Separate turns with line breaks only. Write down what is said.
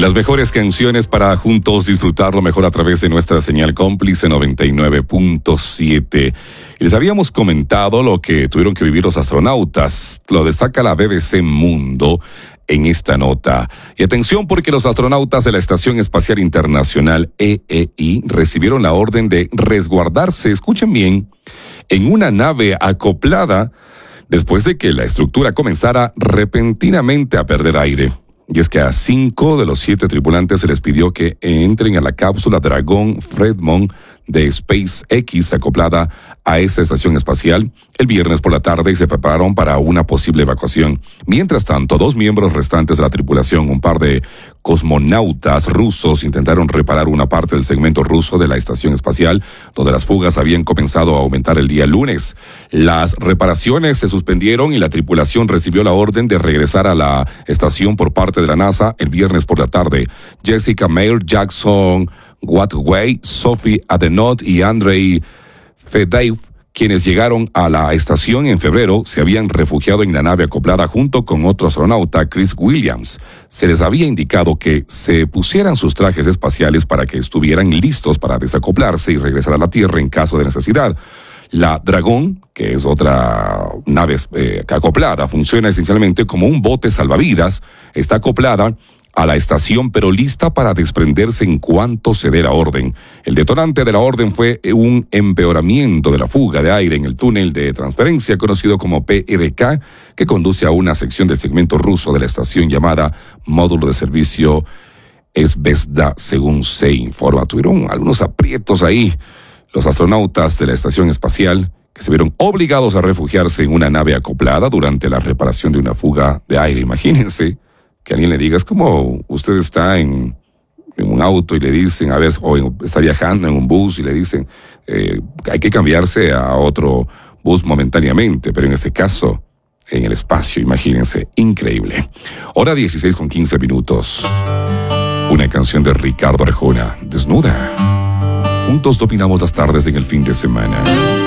Las mejores canciones para juntos disfrutarlo mejor a través de nuestra señal cómplice 99.7. Y les habíamos comentado lo que tuvieron que vivir los astronautas. Lo destaca la BBC Mundo en esta nota. Y atención, porque los astronautas de la Estación Espacial Internacional EEI recibieron la orden de resguardarse, escuchen bien, en una nave acoplada después de que la estructura comenzara repentinamente a perder aire. Y es que a 5 de los 7 tripulantes se les pidió que entren a la cápsula Dragon Fredmont de SpaceX acoplada a esta estación espacial el viernes por la tarde y se prepararon para una posible evacuación. Mientras tanto, 2 miembros restantes de la tripulación, un par de cosmonautas rusos, intentaron reparar una parte del segmento ruso de la estación espacial, donde las fugas habían comenzado a aumentar el día lunes. Las reparaciones se suspendieron y la tripulación recibió la orden de regresar a la estación por parte de la NASA el viernes por la tarde. Jessica Meir, Jackson Wattway, Sophie Adenot y Andrei Fedev, quienes llegaron a la estación en febrero, se habían refugiado en la nave acoplada junto con otro astronauta, Chris Williams. Se les había indicado que se pusieran sus trajes espaciales para que estuvieran listos para desacoplarse y regresar a la Tierra en caso de necesidad. La Dragon, que es otra nave acoplada, funciona esencialmente como un bote salvavidas. Está acoplada a la estación, pero lista para desprenderse en cuanto se dé la orden. El detonante de la orden fue un empeoramiento de la fuga de aire en el túnel de transferencia conocido como PRK, que conduce a una sección del segmento ruso de la estación llamada Módulo de Servicio Zvezda, según se informa. Tuvieron algunos aprietos ahí los astronautas de la estación espacial, que se vieron obligados a refugiarse en una nave acoplada durante la reparación de una fuga de aire. Imagínense que alguien le diga, es como usted está en un auto y le dicen, está viajando en un bus y le dicen, hay que cambiarse a otro bus momentáneamente, pero en este caso, en el espacio, imagínense, increíble. Hora 16:15. Una canción de Ricardo Arjona, Desnuda. Juntos dominamos las tardes en el fin de semana.